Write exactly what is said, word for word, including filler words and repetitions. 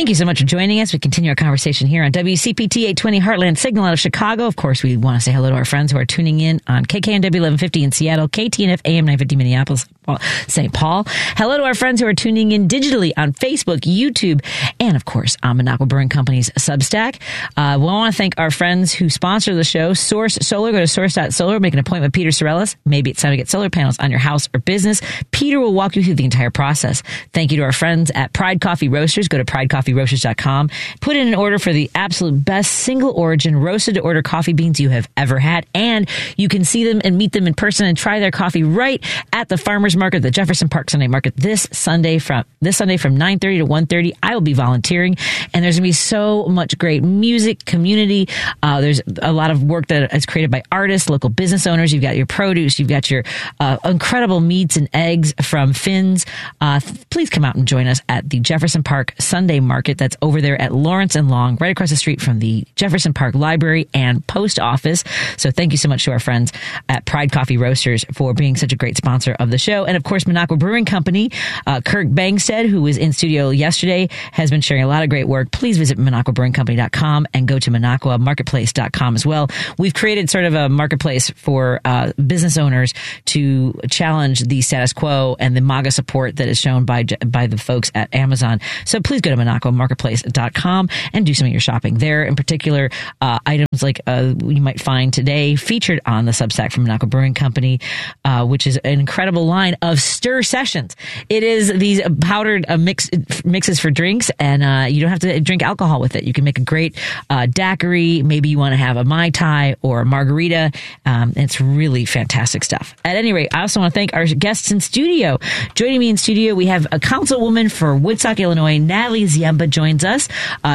Thank you so much for joining us. We continue our conversation here on W C P T eight twenty Heartland Signal out of Chicago. Of course, we want to say hello to our friends who are tuning in on K K N W eleven fifty in Seattle, K T N F A M nine fifty Minneapolis, Saint Paul. Hello to our friends who are tuning in digitally on Facebook, YouTube, and of course on Minocqua Brewing Company's Substack. Uh, we want to thank our friends who sponsor the show. Source Solar. Go to source dot solar. Make an appointment with Peter Sorellis. Maybe it's time to get solar panels on your house or business. Peter will walk you through the entire process. Thank you to our friends at Pride Coffee Roasters. Go to pride coffee roasters dot com. Put in an order for the absolute best single origin roasted to order coffee beans you have ever had. And you can see them and meet them in person and try their coffee right at the Farmers Market, the Jefferson Park Sunday Market this Sunday from this Sunday from nine thirty to one thirty. I will be volunteering, and there's going to be so much great music, community. Uh, there's a lot of work that is created by artists, local business owners. You've got your produce, you've got your uh, incredible meats and eggs from Finn's. Uh, please come out and join us at the Jefferson Park Sunday Market. That's over there at Lawrence and Long, right across the street from the Jefferson Park Library and Post Office. So thank you so much to our friends at Pride Coffee Roasters for being such a great sponsor of the show. And of course, Minocqua Brewing Company, uh, Kirk Bangstead, who was in studio yesterday, has been sharing a lot of great work. Please visit minocqua brewing company dot com and go to minocqua marketplace dot com as well. We've created sort of a marketplace for uh, business owners to challenge the status quo and the MAGA support that is shown by by the folks at Amazon. So please go to minocqua marketplace dot com and do some of your shopping there. In particular, uh, items like uh, you might find today featured on the Substack from Minocqua Brewing Company, uh, which is an incredible line of stir sessions. It is these powdered uh, mix, mixes for drinks, and uh, you don't have to drink alcohol with it. You can make a great uh, daiquiri. Maybe you want to have a Mai Tai or a margarita. Um, it's really fantastic stuff. At any rate, I also want to thank our guests in studio. Joining me in studio, we have a councilwoman for Woodstock, Illinois, Natalie Ziemba joins us. Uh,